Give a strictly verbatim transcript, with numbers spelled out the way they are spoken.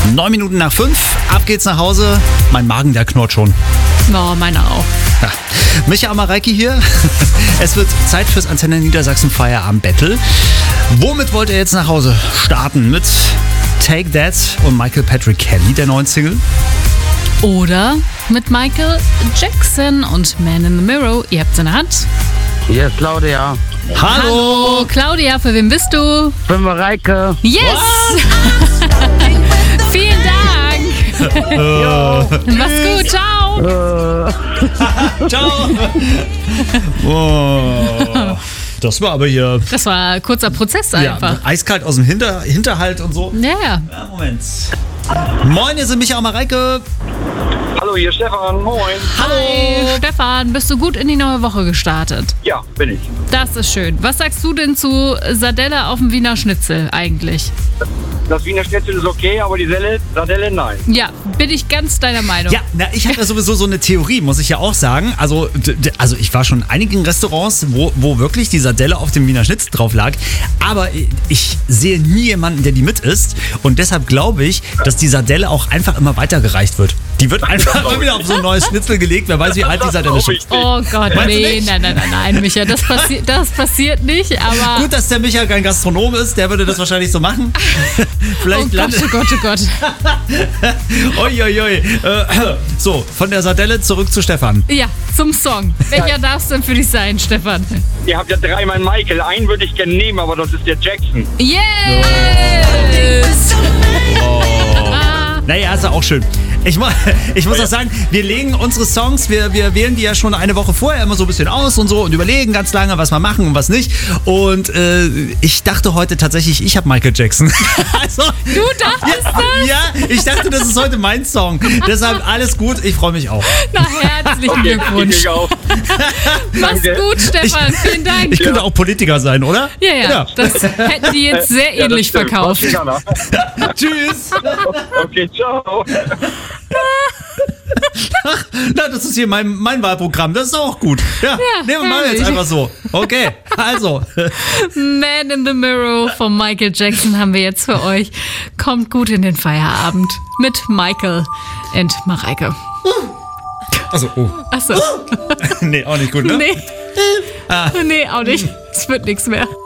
Neun Minuten nach fünf, ab geht's nach Hause. Mein Magen, der knurrt schon. No, meiner auch. Ja. Micha Amareiki hier. Es wird Zeit fürs Antenne Niedersachsen Feierabend-Battle. Womit wollt ihr jetzt nach Hause starten? Mit Take That und Michael Patrick Kelly, der neuen Single? Oder mit Michael Jackson und Man in the Mirror. Ihr habt's in der Hand. Hier ist Claudia. Hallo, Claudia, für wen bist du? Bin Mareike. Yes! Vielen Dank. Mach's gut, ciao. Ciao. Oh. Das war aber hier... Das war ein kurzer Prozess einfach. Ja, eiskalt aus dem Hinter, Hinterhalt und so. Ja, ja. Ja, Moment. Moin, hier sind Micha und Mareike. Hallo, hier Stefan, moin. Hi, Stefan, bist du gut in die neue Woche gestartet? Ja, bin ich. Das ist schön. Was sagst du denn zu Sardelle auf dem Wiener Schnitzel eigentlich? Das Wiener Schnitzel ist okay, aber die Selle, Sardelle nein. Ja, bin ich ganz deiner Meinung. Ja, na, ich habe ja sowieso so eine Theorie, muss ich ja auch sagen. Also, d- d- also ich war schon in einigen Restaurants, wo, wo wirklich die Sardelle auf dem Wiener Schnitzel drauf lag. Aber ich sehe nie jemanden, der die mit isst. Und deshalb glaube ich, dass die Sardelle auch einfach immer weitergereicht wird. Die wird einfach immer wieder auf so ein neues Schnitzel gelegt. Wer weiß, wie alt die Sardelle ist. Oh Gott, Meinst du nee, nicht? nein, nein, nein, nein, Micha, das, passi- das passiert nicht, aber... Gut, dass der Micha kein Gastronom ist, der würde das wahrscheinlich so machen. Vielleicht Oh Gott, landet... oh Gott, oh Gott. Uiuiui. Äh, so, von der Sardelle zurück zu Stefan. Ja, zum Song. Welcher darf es denn für dich sein, Stefan? Ihr habt ja dreimal Michael. Einen würde ich gerne nehmen, aber das ist der Jackson. Yes! Naja, ist ja auch schön. Ich, mu- ich muss auch sagen, wir legen unsere Songs, wir, wir wählen die ja schon eine Woche vorher immer so ein bisschen aus und so und überlegen ganz lange, was wir machen und was nicht. Und äh, ich dachte heute tatsächlich, ich habe Michael Jackson. Also, Du dachtest das? ja, ich dachte, das ist heute mein Song. Deshalb alles gut, ich freue mich auch. Na, herzlichen Glückwunsch. Ich auch. Mach's Danke. gut, Stefan. Vielen Dank. Ich könnte auch Politiker sein, oder? Ja, ja, das hätten die jetzt sehr Ja, das ähnlich stimmt. verkauft. Was kann er? Tschüss. Okay, ciao. Na, das ist hier mein, mein Wahlprogramm. Das ist auch gut. Ja, nehmen wir mal jetzt herrlich. einfach so. Okay, also. Man in the Mirror von Michael Jackson haben wir jetzt für euch. Kommt gut in den Feierabend mit Michael und Mareike. Also, oh. Achso, Nee, auch nicht gut, ne? nee. Nee, auch nicht. Es wird nichts mehr.